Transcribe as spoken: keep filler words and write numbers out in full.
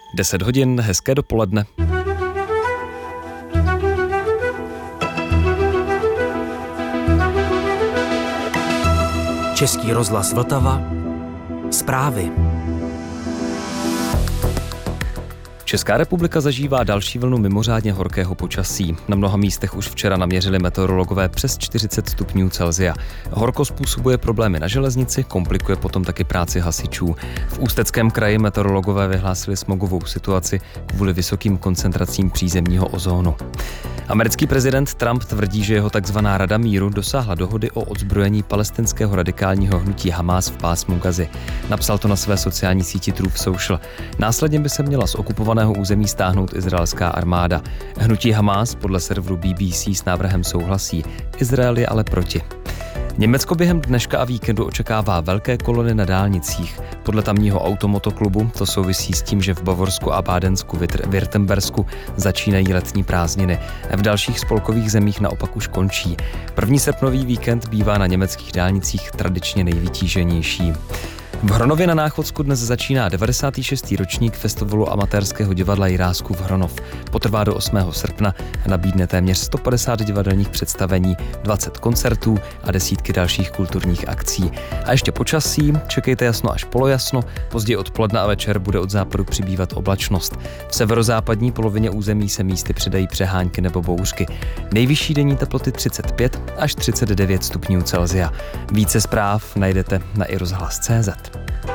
deset hodin, hezké dopoledne. Český rozhlas Vltava. Zprávy. Česká republika zažívá další vlnu mimořádně horkého počasí. Na mnoha místech už včera naměřili meteorologové přes čtyřicet stupňů Celsia. Horko způsobuje problémy na železnici, komplikuje potom taky práci hasičů. V Ústeckém kraji meteorologové vyhlásili smogovou situaci kvůli vysokým koncentracím přízemního ozónu. Americký prezident Trump tvrdí, že jeho takzvaná Rada míru dosáhla dohody o odzbrojení palestinského radikálního hnutí Hamás v pásmu Gazy. Napsal to na své sociální síti Truth Social. Následně by se měla z okupovaného území stáhnout izraelská armáda. Hnutí Hamás podle serveru B B C s návrhem souhlasí. Izrael je ale proti. Německo během dneška a víkendu očekává velké kolony na dálnicích. Podle tamního automotoklubu to souvisí s tím, že v Bavorsku a Bádensku, Württembersku začínají letní prázdniny. V dalších spolkových zemích naopak už končí. První srpnový víkend bývá na německých dálnicích tradičně nejvytíženější. V Hronově na Náchodsku dnes začíná devadesátý šestý ročník festivalu amatérského divadla Jiráskův Hronov. Potrvá do osmého srpna a nabídne téměř sto padesát divadelních představení, dvacet koncertů a desítky dalších kulturních akcí. A ještě počasí, čekejte jasno až polojasno, později odpoledne a večer bude od západu přibývat oblačnost. V severozápadní polovině území se místy přidají přehánky nebo bouřky. Nejvyšší denní teploty třicet pět až třicet devět stupňů Celsia. Více zpráv najdete na i rozhlas tečka cé zet.